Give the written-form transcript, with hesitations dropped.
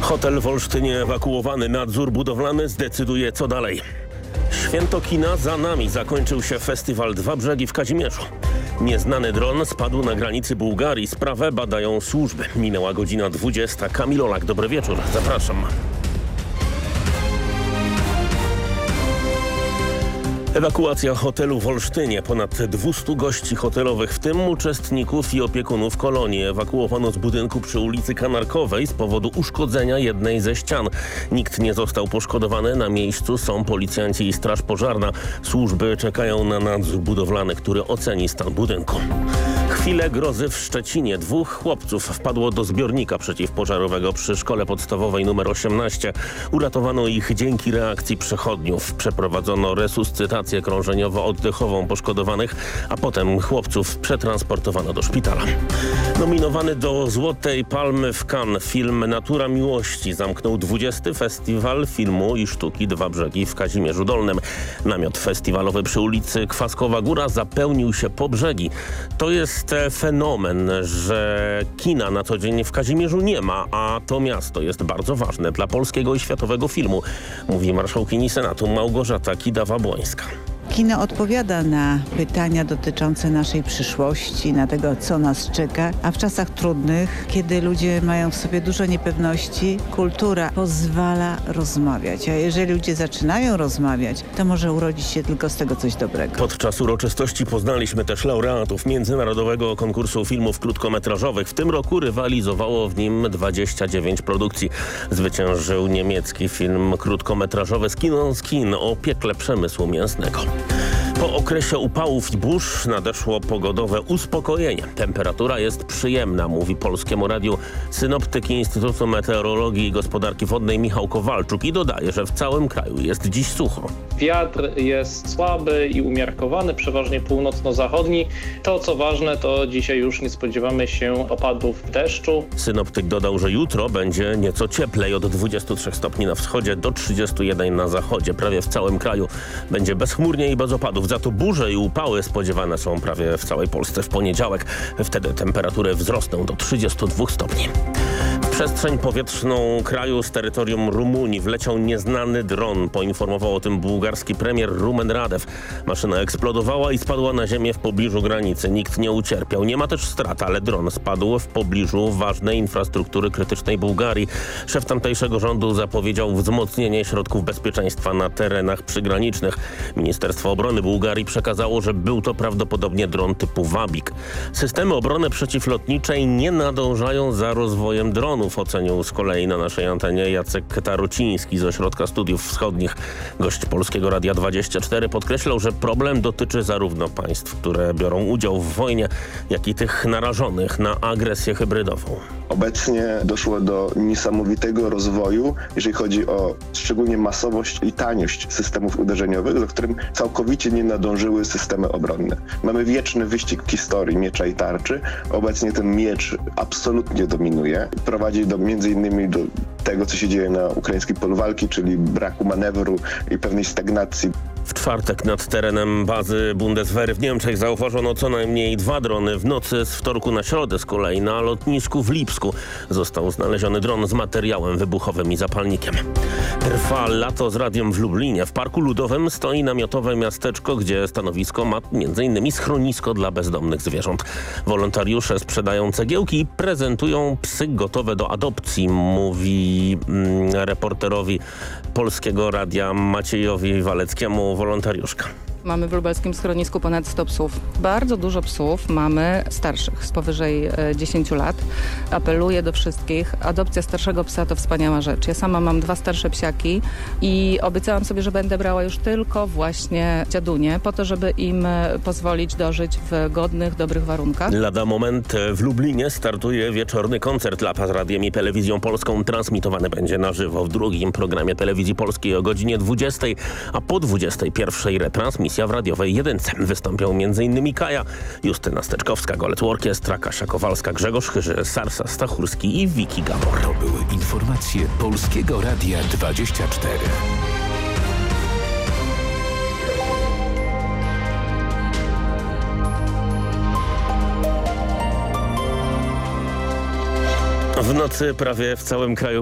Hotel w Olsztynie ewakuowany, nadzór budowlany zdecyduje co dalej. Święto kina za nami, zakończył się festiwal Dwa Brzegi w Kazimierzu. Nieznany dron spadł na granicy Bułgarii, sprawę badają służby. Minęła godzina 20. Kamil Olak, dobry wieczór, zapraszam. Ewakuacja hotelu w Olsztynie. Ponad 200 gości hotelowych, w tym uczestników i opiekunów kolonii, ewakuowano z budynku przy ulicy Kanarkowej z powodu uszkodzenia jednej ze ścian. Nikt nie został poszkodowany. Na miejscu są policjanci i straż pożarna. Służby czekają na nadzór budowlany, który oceni stan budynku. Chwile grozy w Szczecinie. 2 chłopców wpadło do zbiornika przeciwpożarowego przy szkole podstawowej nr 18. Uratowano ich dzięki reakcji przechodniów. Przeprowadzono resuscytację krążeniowo-oddechową poszkodowanych, a potem chłopców przetransportowano do szpitala. Nominowany do Złotej Palmy w Cannes film Natura Miłości zamknął 20. Festiwal Filmu i Sztuki Dwa Brzegi w Kazimierzu Dolnym. Namiot festiwalowy przy ulicy Kwaskowa Góra zapełnił się po brzegi. To jest fenomen, że kina na co dzień w Kazimierzu nie ma, a to miasto jest bardzo ważne dla polskiego i światowego filmu, mówi marszałkini Senatu Małgorzata Kidawa-Błońska. Kino odpowiada na pytania dotyczące naszej przyszłości, na tego, co nas czeka, a w czasach trudnych, kiedy ludzie mają w sobie dużo niepewności, kultura pozwala rozmawiać. A jeżeli ludzie zaczynają rozmawiać, to może urodzić się tylko z tego coś dobrego. Podczas uroczystości poznaliśmy też laureatów Międzynarodowego Konkursu Filmów Krótkometrażowych. W tym roku rywalizowało w nim 29 produkcji. Zwyciężył niemiecki film krótkometrażowy Skin on Skin o piekle przemysłu mięsnego. Po okresie upałów i burz nadeszło pogodowe uspokojenie. Temperatura jest przyjemna, mówi Polskiemu Radiu synoptyk Instytutu Meteorologii i Gospodarki Wodnej Michał Kowalczuk i dodaje, że w całym kraju jest dziś sucho. Wiatr jest słaby i umiarkowany, przeważnie północno-zachodni. To co ważne, to dzisiaj już nie spodziewamy się opadów deszczu. Synoptyk dodał, że jutro będzie nieco cieplej, od 23 stopni na wschodzie do 31 na zachodzie. Prawie w całym kraju będzie bezchmurnie i bez opadów. Za to burze i upały spodziewane są prawie w całej Polsce w poniedziałek. Wtedy temperatury wzrosną do 32 stopni. W przestrzeń powietrzną kraju z terytorium Rumunii wleciał nieznany dron. Poinformował o tym bułgarski premier Rumen Radew. Maszyna eksplodowała i spadła na ziemię w pobliżu granicy. Nikt nie ucierpiał. Nie ma też strat, ale dron spadł w pobliżu ważnej infrastruktury krytycznej Bułgarii. Szef tamtejszego rządu zapowiedział wzmocnienie środków bezpieczeństwa na terenach przygranicznych. Ministerstwo Obrony Bułgarii przekazało, że był to prawdopodobnie dron typu Wabik. Systemy obrony przeciwlotniczej nie nadążają za rozwojem dronów, ocenił z kolei na naszej antenie Jacek Tarociński z Ośrodka Studiów Wschodnich. Gość Polskiego Radia 24 podkreślał, że problem dotyczy zarówno państw, które biorą udział w wojnie, jak i tych narażonych na agresję hybrydową. Obecnie doszło do niesamowitego rozwoju, jeżeli chodzi o szczególnie masowość i taniość systemów uderzeniowych, za którym całkowicie nie nadążyły systemy obronne. Mamy wieczny wyścig historii miecza i tarczy. Obecnie ten miecz absolutnie dominuje. Prowadzi między innymi do tego, co się dzieje na ukraińskim polu walki, czyli braku manewru i pewnej stagnacji. W czwartek nad terenem bazy Bundeswehry w Niemczech zauważono co najmniej 2 drony. W nocy z wtorku na środę z kolei na lotnisku w Lipsku został znaleziony dron z materiałem wybuchowym i zapalnikiem. Trwa lato z radiem w Lublinie. W Parku Ludowym stoi namiotowe miasteczko, gdzie stanowisko ma m.in. schronisko dla bezdomnych zwierząt. Wolontariusze sprzedają cegiełki i prezentują psy gotowe do adopcji, mówi reporterowi Polskiego Radia Maciejowi Waleckiemu wolontariuszka. Mamy w lubelskim schronisku ponad 100 psów. Bardzo dużo psów mamy starszych, z powyżej 10 lat. Apeluję do wszystkich. Adopcja starszego psa to wspaniała rzecz. Ja sama mam 2 starsze psiaki i obiecałam sobie, że będę brała już tylko właśnie dziadunie, po to, żeby im pozwolić dożyć w godnych, dobrych warunkach. Lada moment w Lublinie startuje wieczorny koncert Lata z Radiem i Telewizją Polską. Transmitowany będzie na żywo w drugim programie Telewizji Polskiej o godzinie 20, a po 21 retransmisja w radiowej jedynce. Wystąpią m.in. Kaja, Justyna Steczkowska, Golec Orkiestra, Kasia Kowalska, Grzegorz Chyży, Sarsa Stachurski i Wiki Gabor. To były informacje Polskiego Radia 24. W nocy prawie w całym kraju